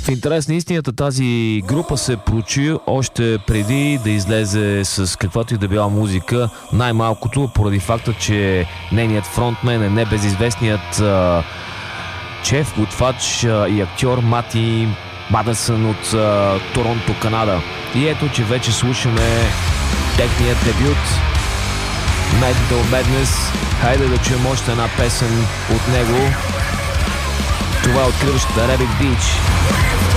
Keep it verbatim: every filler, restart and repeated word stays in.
В интерес на истината тази група се прочи още преди да излезе с каквато и да била музика, най-малкото поради факта, че нейният фронтмен е небезизвестният а, шеф, готвач а, и актьор Мати Мадъсън от а, Торонто, Канада. И ето, че вече слушаме техният дебют Mental Madness. Хайде да чуем още една песен от него. Това е откриващата Rabbit Beach.